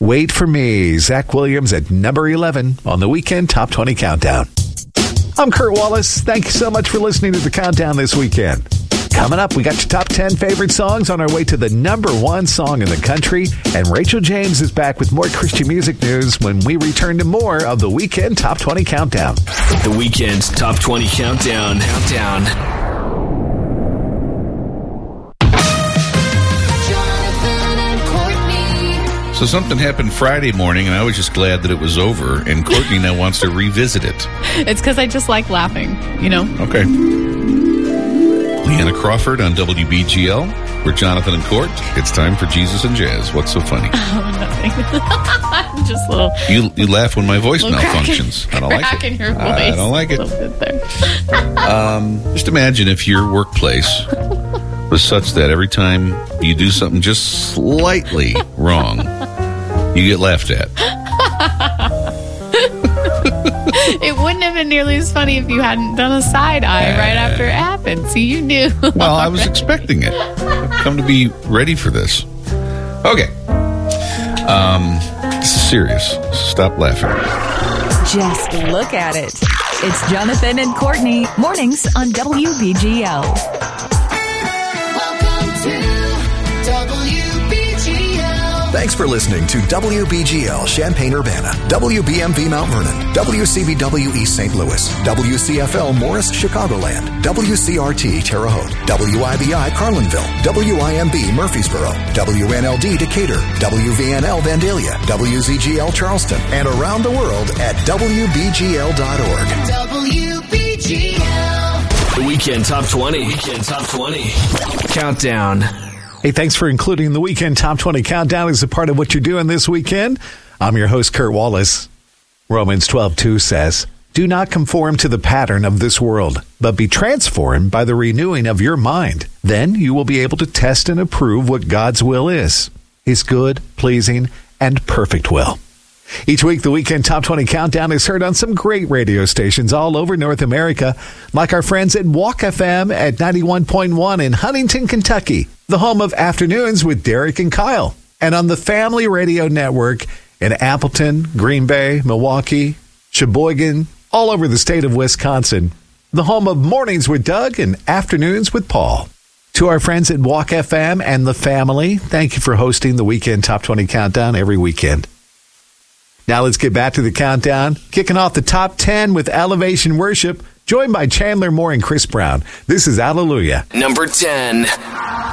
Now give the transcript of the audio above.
Wait for Me, Zach Williams at number 11 on the Weekend Top 20 Countdown. I'm Kurt Wallace. Thank you so much for listening to the Countdown this weekend. Coming up, we got your top 10 favorite songs on our way to the number 1 song in the country. And Rachel James is back with more Christian music news when we return to more of the Weekend Top 20 Countdown. The Weekend Top 20 Countdown. So something happened Friday morning, and I was just glad that it was over, and Courtney now wants to revisit it. It's because I just like laughing, you know? Okay. Leanna Crawford on WBGL. We're Jonathan and Court. It's time for Jesus and Jazz. What's so funny? Oh, nothing. Just a little... You laugh when my voice malfunctions. I don't like it. Crack in your voice. I don't like it. A little bit there. Just imagine if your workplace was such that every time you do something just slightly wrong, you get laughed at. It wouldn't have been nearly as funny if you hadn't done a side eye right after it happened. So you knew. Well, I was expecting it. I've come to be ready for this. Okay. This is serious. Stop laughing. Just look at it. It's Jonathan and Courtney, mornings on WBGL. Thanks for listening to WBGL Champaign-Urbana, WBMV Mount Vernon, WCBW East St. Louis, WCFL Morris Chicagoland, WCRT Terre Haute, WIBI Carlinville, WIMB Murfreesboro, WNLD Decatur, WVNL Vandalia, WZGL Charleston, and around the world at WBGL.org. WBGL. The Weekend Top 20. Weekend Top 20. Countdown. Hey, thanks for including the Weekend Top 20 Countdown as a part of what you're doing this weekend. I'm your host, Kurt Wallace. Romans 12:2 says, "Do not conform to the pattern of this world, but be transformed by the renewing of your mind. Then you will be able to test and approve what God's will is, his good, pleasing, and perfect will." Each week, the Weekend Top 20 Countdown is heard on some great radio stations all over North America, like our friends at Walk FM at 91.1 in Huntington, Kentucky, the home of Afternoons with Derek and Kyle, and on the Family Radio Network in Appleton, Green Bay, Milwaukee, Sheboygan, all over the state of Wisconsin, the home of Mornings with Doug and Afternoons with Paul. To our friends at Walk FM and the Family, thank you for hosting the Weekend Top 20 Countdown every weekend. Now let's get back to the countdown, kicking off the top 10 with Elevation Worship, joined by Chandler Moore and Chris Brown. This is Hallelujah. Number 10.